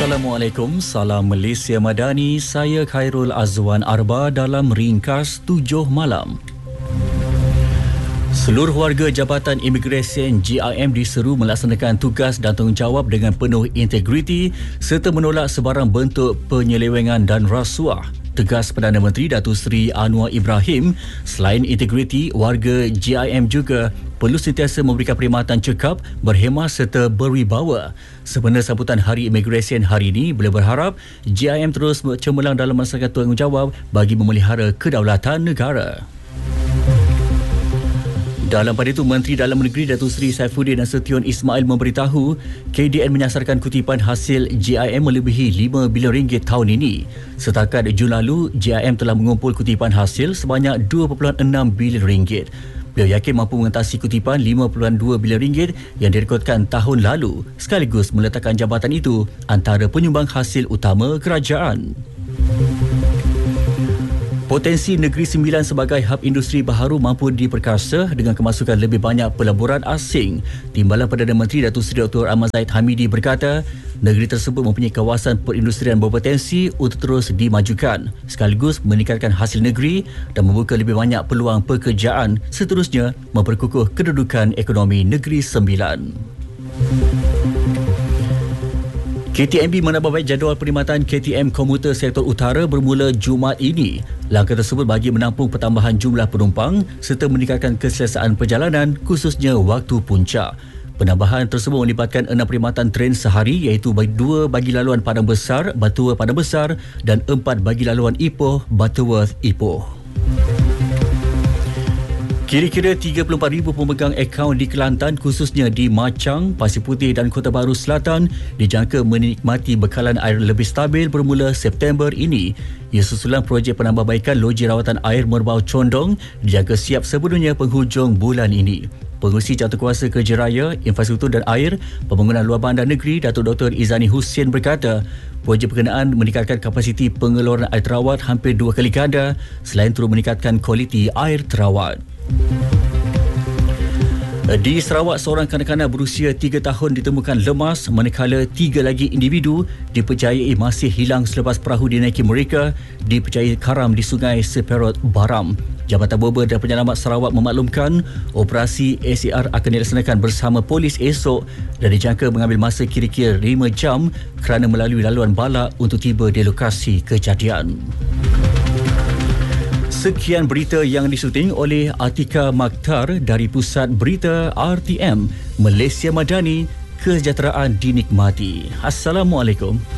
Assalamualaikum, salam Malaysia Madani. Saya Khairul Azwan Arba dalam Ringkas 7 Malam. Seluruh warga Jabatan Imigresen JIM diseru melaksanakan tugas dan tanggungjawab dengan penuh integriti serta menolak sebarang bentuk penyelewengan dan rasuah. Tegas Perdana Menteri Datuk Seri Anwar Ibrahim. Selain integriti, warga JIM juga perlu sentiasa memberikan perkhidmatan cekap, berhemah serta berwibawa. Sempena sambutan Hari Imigresen hari ini, beliau berharap JIM terus cemerlang dalam melaksanakan tanggungjawab bagi memelihara kedaulatan negara. Dalam pada itu, Menteri Dalam Negeri Datuk Seri Saifuddin Nasution Ismail memberitahu KDN menyasarkan kutipan hasil JIM melebihi RM5 bilion tahun ini. Setakat Jun lalu, JIM telah mengumpul kutipan hasil sebanyak RM2.6 bilion. Beliau yakin mampu mengatasi kutipan RM5.2 bilion yang direkodkan tahun lalu, sekaligus meletakkan jabatan itu antara penyumbang hasil utama kerajaan. Potensi Negeri Sembilan sebagai hub industri baharu mampu diperkasa dengan kemasukan lebih banyak pelaburan asing. Timbalan Perdana Menteri Datuk Seri Dr. Ahmad Zahid Hamidi berkata, negeri tersebut mempunyai kawasan perindustrian berpotensi untuk terus dimajukan, sekaligus meningkatkan hasil negeri dan membuka lebih banyak peluang pekerjaan, seterusnya memperkukuh kedudukan ekonomi Negeri Sembilan. KTMB menambah baik jadual perkhidmatan KTM komuter sektor utara bermula Jumaat ini. Langkah tersebut bagi menampung pertambahan jumlah penumpang serta meningkatkan keselesaan perjalanan, khususnya waktu puncak. Penambahan tersebut melibatkan 6 perkhidmatan tren sehari, iaitu 2 bagi laluan Padang Besar, Butterworth Padang Besar dan 4 bagi laluan Ipoh, Butterworth Ipoh. Kira-kira 34,000 pemegang akaun di Kelantan, khususnya di Machang, Pasir Putih dan Kota Baru Selatan dijangka menikmati bekalan air lebih stabil bermula September ini. Ia susulan projek penambahbaikan loji rawatan air Merbau Condong dijangka siap sebelumnya penghujung bulan ini. Pengerusi Jawatankuasa Kerja Raya, Infrastruktur dan Air, Pembangunan Luar Bandar Negeri, Datuk Dr. Izani Hussein berkata, projek berkenaan meningkatkan kapasiti pengeluaran air terawat hampir 2 kali ganda selain turut meningkatkan kualiti air terawat. Di Sarawak, seorang kanak-kanak berusia 3 tahun ditemukan lemas manakala 3 lagi individu dipercayai masih hilang selepas perahu dinaiki mereka dipercayai karam di Sungai Seperot Baram. Jabatan Bober dan Penyelamat Sarawak memaklumkan operasi ACR akan dilaksanakan bersama polis esok dan dijangka mengambil masa kira-kira 5 jam kerana melalui laluan balak untuk tiba di lokasi kejadian. Sekian berita yang disuting oleh Atika Makhtar dari Pusat Berita RTM. Malaysia Madani, kesejahteraan dinikmati. Assalamualaikum.